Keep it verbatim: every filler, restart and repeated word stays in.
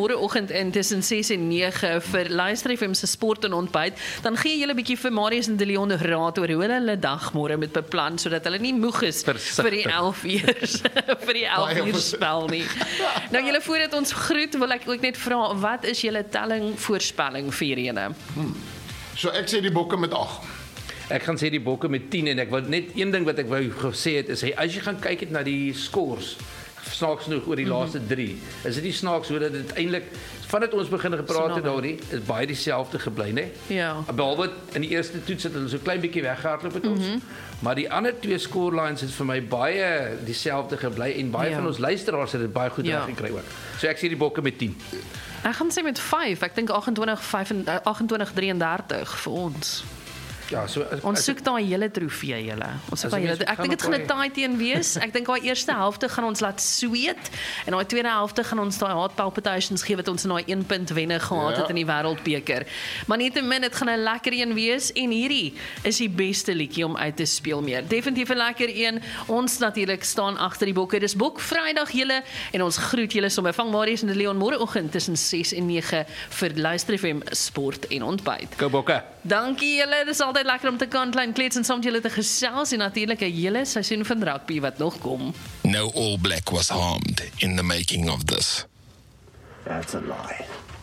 môreoggend in tussen ses en nege vir Luister F M se sport en ontbyt, dan gee julle 'n bietjie vir Marius en De Leon raad oor hoe hulle hulle dag môre moet beplan, sodat hulle nie moeg is vir die elf uur vir die elf uur spel nie. Nou julle voordat ons groet, wil ek ook net vra, wat is julle telling voorspelling vir hierdie ene? Hmm. So ek sê die Bokke met agt. Ek gaan sê die Bokke met tien en ek wil net een ding wat ek wou gesê het is hy as jy gaan kyk het na die scores snaaks genoeg oor die mm-hmm. laaste drie. Is dit nie snaaks hoe dat dit eintlik vandat ons begin gepraat het daaroor is baie dieselfde gebly, né? Ja. Behalwe in die eerste toets het hulle so klein bietjie weggehardloop het ons. Mm-hmm. Maar die ander twee scorelines het vir my baie dieselfde gebly en baie ja. van ons luisteraars het dit baie goed ja. reggekry ook. So ek sê die Bokke met tien. Ek gaan sê met vyf. Ek dink agtwentig drieëndertig vir ons. Ja, so as, ons soek daai hele trofee julle. Ons soek daai hele. Ek dink dit gaan 'n taai teen wees. Ek dink daai eerste helfte gaan ons laat sweet en daai tweede helfte gaan ons daai heart palpitations gee wat ons in daai een punt wenne gehad ja. het in die Wêreldbeker. Maar nietemin dit gaan 'n lekker een wees en hierdie is die beste liedjie om uit te speel meer. Definitief 'n lekker een. Ons natuurlik staan agter die Bokke. Dis Bok Vrydag julle en ons groet julle sommer van Marius en De Leon môreoggend tussen ses en nege vir Luister F M sport en ontbyt. Go Bokke. Dankie julle. Dis altyd lekker om te kantlyn klets en saam met julle te gesels en natuurlik 'n hele seisoen van rugby wat nog kom. No All Black was harmed in the making of this. That's a lie.